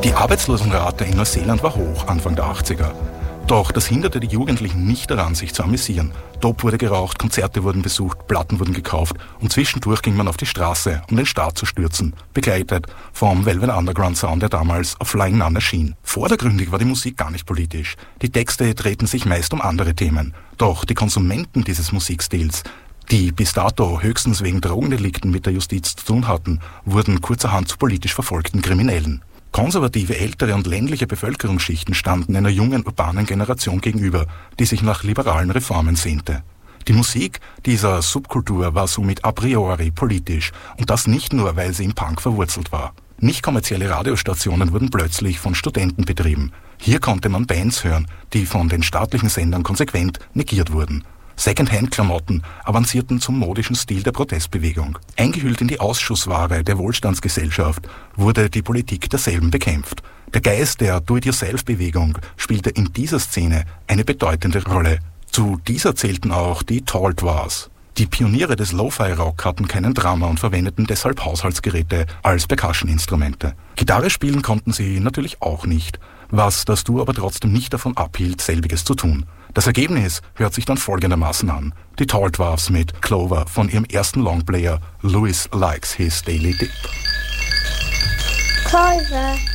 Die Arbeitslosenrate in Neuseeland war hoch Anfang der 80er. Doch das hinderte die Jugendlichen nicht daran, sich zu amüsieren. Dope wurde geraucht, Konzerte wurden besucht, Platten wurden gekauft und zwischendurch ging man auf die Straße, um den Staat zu stürzen, begleitet vom Velvet Underground Sound, der damals auf Flying Nun erschien. Vordergründig war die Musik gar nicht politisch. Die Texte drehten sich meist um andere Themen. Doch die Konsumenten dieses Musikstils, die bis dato höchstens wegen Drogendelikten mit der Justiz zu tun hatten, wurden kurzerhand zu politisch verfolgten Kriminellen. Konservative, ältere und ländliche Bevölkerungsschichten standen einer jungen, urbanen Generation gegenüber, die sich nach liberalen Reformen sehnte. Die Musik dieser Subkultur war somit a priori politisch und das nicht nur, weil sie im Punk verwurzelt war. Nicht kommerzielle Radiostationen wurden plötzlich von Studenten betrieben. Hier konnte man Bands hören, die von den staatlichen Sendern konsequent negiert wurden. Second-Hand-Klamotten avancierten zum modischen Stil der Protestbewegung. Eingehüllt in die Ausschussware der Wohlstandsgesellschaft wurde die Politik derselben bekämpft. Der Geist der Do-it-yourself-Bewegung spielte in dieser Szene eine bedeutende Rolle. Zu dieser zählten auch die Tall Dwarfs. Die Pioniere des Lo-Fi-Rock hatten keinen Drummer und verwendeten deshalb Haushaltsgeräte als Percussion-Instrumente. Gitarre spielen konnten sie natürlich auch nicht, was das Duo aber trotzdem nicht davon abhielt, selbiges zu tun. Das Ergebnis hört sich dann folgendermaßen an. Die Tall Dwarfs mit Clover von ihrem ersten Longplayer Louis Likes His Daily Dip. Clover.